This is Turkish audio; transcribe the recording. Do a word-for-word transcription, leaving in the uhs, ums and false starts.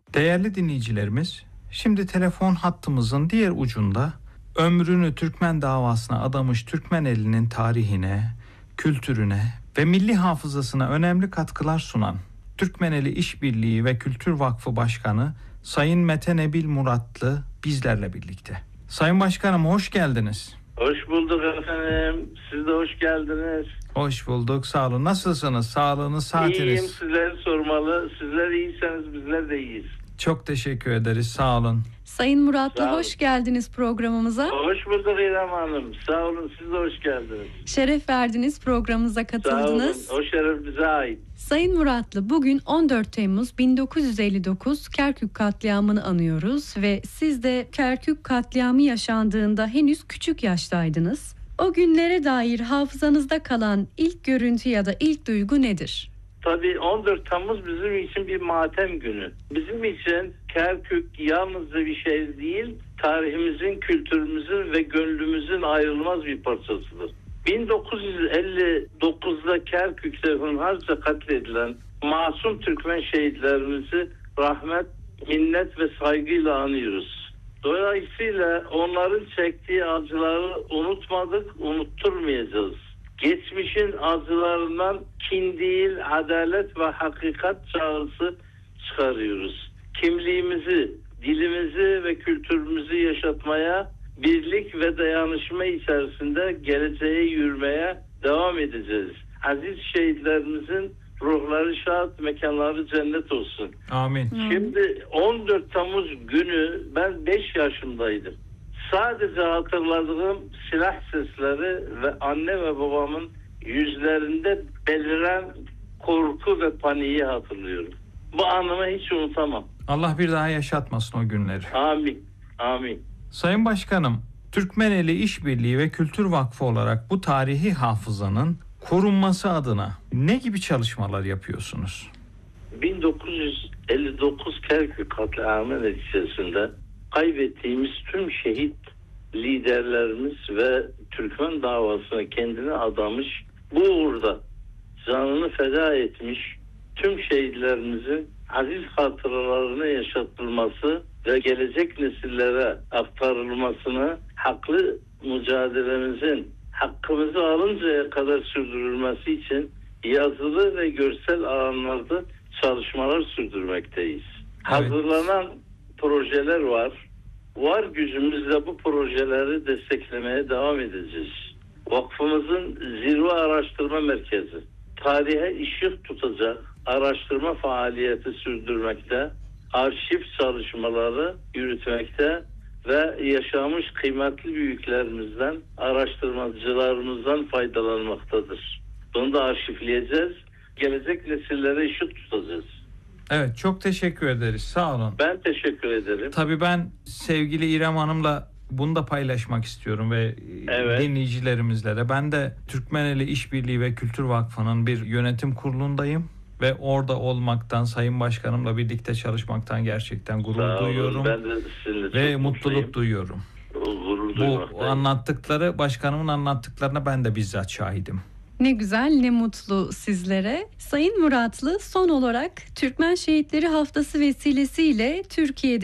Değerli dinleyicilerimiz, şimdi telefon hattımızın diğer ucunda ömrünü Türkmen davasına adamış Türkmeneli'nin tarihine, kültürüne ve milli hafızasına önemli katkılar sunan Türkmeneli İşbirliği ve Kültür Vakfı Başkanı Sayın Mete Nebil Muratlı bizlerle birlikte. Sayın Başkanım, hoş geldiniz. Hoş bulduk efendim. Siz de hoş geldiniz. Hoş bulduk, sağ olun. Nasılsınız? Sağlığınız, saatiniz? İyiyim, sizleri sormalı. Sizler iyiyseniz bizler de iyiyiz. Çok teşekkür ederiz, sağ olun. Sayın Muratlı, Sağ olun. hoş geldiniz programımıza. Hoş bulduk İrem Hanım. Sağ olun, siz de hoş geldiniz. Şeref verdiniz, programımıza katıldınız. Sağ olun, o şeref bize ait. Sayın Muratlı, bugün on dört Temmuz bin dokuz yüz elli dokuz Kerkük katliamını anıyoruz ve siz de Kerkük katliamı yaşandığında henüz küçük yaştaydınız. O günlere dair hafızanızda kalan ilk görüntü ya da ilk duygu nedir? Tabii on dört Temmuz bizim için bir matem günü. Bizim için Kerkük yalnızca bir şehir değil, tarihimizin, kültürümüzün ve gönlümüzün ayrılmaz bir parçasıdır. bin dokuz yüz elli dokuzda Kerkük'te hunharca katledilen masum Türkmen şehitlerimizi rahmet, minnet ve saygıyla anıyoruz. Dolayısıyla onların çektiği acıları unutmadık, unutturmayacağız. Geçmişin acılarından kin değil, adalet ve hakikat çağrısı çıkarıyoruz. Kimliğimizi, dilimizi ve kültürümüzü yaşatmaya, birlik ve dayanışma içerisinde geleceğe yürümeye devam edeceğiz. Aziz şehitlerimizin ruhları şad, mekanları cennet olsun. Amin. Şimdi on dört Temmuz günü ben beş yaşındaydım. Sadece hatırladığım silah sesleri ve anne ve babamın yüzlerinde beliren korku ve paniği hatırlıyorum. Bu anımı hiç unutamam. Allah bir daha yaşatmasın o günleri. Amin. Amin. Sayın Başkanım, Türkmeneli İşbirliği ve Kültür Vakfı olarak bu tarihi hafızanın korunması adına ne gibi çalışmalar yapıyorsunuz? bin dokuz yüz elli dokuz Kerkük katliamı neticesinde kaybettiğimiz tüm şehit liderlerimiz ve Türkmen davasına kendini adamış, bu uğurda canını feda etmiş tüm şehitlerimizin aziz hatıralarını yaşatılması ve gelecek nesillere aktarılmasını, haklı mücadelemizin hakkımızı alıncaya kadar sürdürülmesi için yazılı ve görsel alanlarda çalışmalar sürdürmekteyiz. Evet. Hazırlanan projeler var. Var gücümüzle bu projeleri desteklemeye devam edeceğiz. Vakfımızın zirve araştırma merkezi tarihe ışık tutacak araştırma faaliyeti sürdürmekte, arşiv çalışmaları yürütmekte ve yaşamış kıymetli büyüklerimizden, araştırmacılarımızdan faydalanmaktadır. Bunu da arşivleyeceğiz. Gelecek nesillere ışık tutacağız. Evet, çok teşekkür ederiz. Sağ olun. Ben teşekkür ederim. Tabii ben sevgili İrem Hanım'la bunu da paylaşmak istiyorum ve evet, dinleyicilerimizle de. Ben de Türkmeneli İşbirliği ve Kültür Vakfı'nın bir yönetim kurulundayım ve orada olmaktan, Sayın Başkanımla birlikte çalışmaktan gerçekten gurur Sağ olun. duyuyorum. Ben de sizinle ve çok mutluluk mutluyum. duyuyorum. Gurur Bu anlattıkları, başkanımın anlattıklarına ben de bizzat şahidim. Ne güzel, ne mutlu sizlere. Sayın Muratlı, son olarak Türkmen Şehitleri Haftası vesilesiyle Türkiye'de